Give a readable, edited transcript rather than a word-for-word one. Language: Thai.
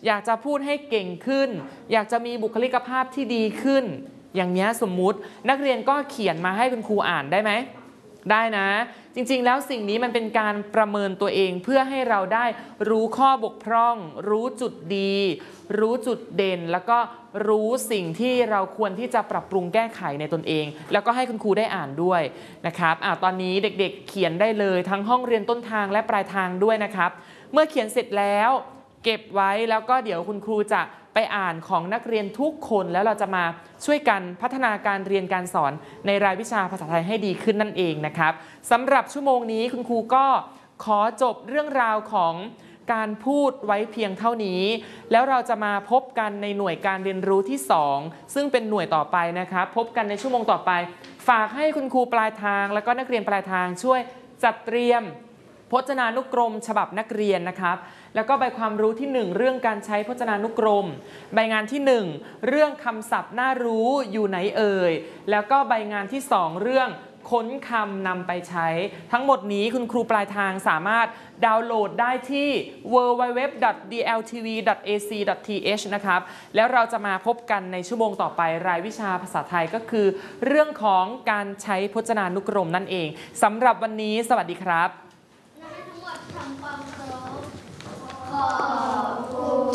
อยากจะพูดให้เก่งขึ้นอยากจะมีบุคลิกภาพที่ดีขึ้นอย่างนี้สมมุตินักเรียนก็เขียนมาให้คุณครูอ่านได้ไหมได้นะจริงๆแล้วสิ่งนี้มันเป็นการประเมินตัวเองเพื่อให้เราได้รู้ข้อบกพร่องรู้จุดดีรู้จุดเด่นแล้วก็รู้สิ่งที่เราควรที่จะปรับปรุงแก้ไขในตนเองแล้วก็ให้คุณครูได้อ่านด้วยนะครับตอนนี้เด็กๆเขียนได้เลยทั้งห้องเรียนต้นทางและปลายทางด้วยนะครับเมื่อเขียนเสร็จแล้วเก็บไว้แล้วก็เดี๋ยวคุณครูจะไปอ่านของนักเรียนทุกคนแล้วเราจะมาช่วยกันพัฒนาการเรียนการสอนในรายวิชาภาษาไทยให้ดีขึ้นนั่นเองนะครับสำหรับชั่วโมงนี้คุณครูก็ขอจบเรื่องราวของการพูดไว้เพียงเท่านี้แล้วเราจะมาพบกันในหน่วยการเรียนรู้ที่2ซึ่งเป็นหน่วยต่อไปนะครับพบกันในชั่วโมงต่อไปฝากให้คุณครูปลายทางแล้วก็นักเรียนปลายทางช่วยจัดเตรียมพจนานุกรมฉบับนักเรียนนะครับแล้วก็ใบความรู้ที่1เรื่องการใช้พจนานุกรมใบงานที่1เรื่องคำศัพท์น่ารู้อยู่ไหนเอ่ยแล้วก็ใบงานที่2เรื่องค้นคำนำไปใช้ทั้งหมดนี้คุณครูปลายทางสามารถดาวน์โหลดได้ที่ www.dltv.ac.th นะครับแล้วเราจะมาพบกันในชั่วโมงต่อไปรายวิชาภาษาไทยก็คือเรื่องของการใช้พจนานุกรมนั่นเองสำหรับวันนี้สวัสดีครับทั้งหมดทำความเคารพขอบคุณ